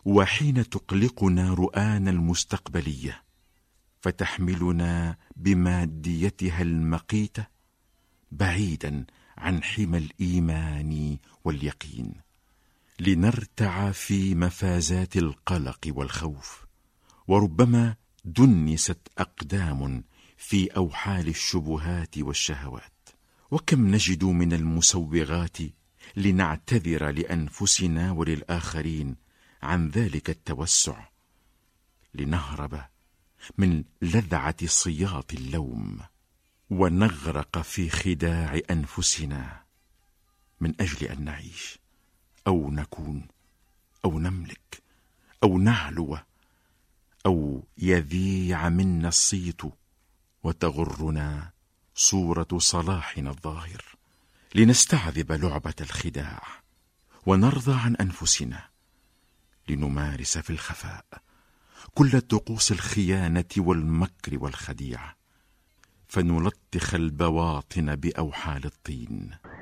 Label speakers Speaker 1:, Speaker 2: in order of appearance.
Speaker 1: وحين تقلقنا رؤانا المستقبلية فتحملنا بماديتها المقيتة بعيدا عن حمى الإيمان واليقين، لنرتع في مفازات القلق والخوف، وربما دنست أقدام في أوحال الشبهات والشهوات. وكم نجد من المسوغات لنعتذر لأنفسنا وللآخرين عن ذلك التوسع، لنهرب من لذعة صياط اللوم، ونغرق في خداع أنفسنا من أجل أن نعيش أو نكون أو نملك أو نعلو، أو يذيع منا الصيت وتغرنا صورة صلاحنا الظاهر، لنستعذب لعبة الخداع ونرضى عن أنفسنا، لنمارس في الخفاء كل طقوس الخيانة والمكر والخديعة، فنلطخ البواطن بأوحال الطين.